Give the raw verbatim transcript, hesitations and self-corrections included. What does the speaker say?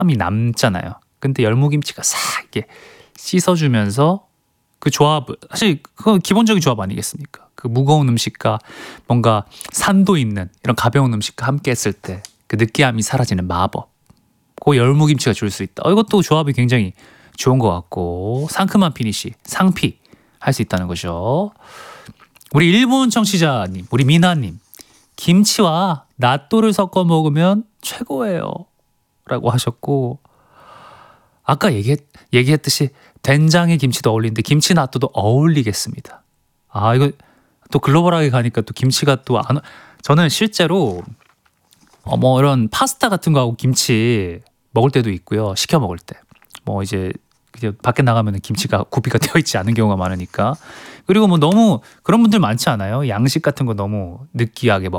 이 남잖아요. 근데 열무김치가 싹 이렇게 씻어주면서 그 조합, 사실 그건 기본적인 조합 아니겠습니까? 그 무거운 음식과 뭔가 산도 있는 이런 가벼운 음식과 함께 했을 때 그 느끼함이 사라지는 마법. 그 열무김치가 줄 수 있다. 어, 이것도 조합이 굉장히 좋은 것 같고 상큼한 피니시, 상피 할 수 있다는 거죠. 우리 일본 청취자님, 우리 미나님, 김치와 나또를 섞어 먹으면 최고예요 라고 하셨고, 아까 얘기했, 얘기했듯이 된장에 김치도 어울리는데 김치 나또도 어울리겠습니다. 아, 이거 또 글로벌하게 가니까 또 김치가 또 안, 저는 실제로 어, 뭐 이런 파스타 같은 거하고 김치 먹을 때도 있고요. 시켜 먹을 때. 뭐 이제 이제 밖에 나가면 김치가 구비가 되어 있지 않은 경우가 많으니까. 그리고 뭐 너무 그런 분들 많지 않아요? 양식 같은 거 너무 느끼하게 먹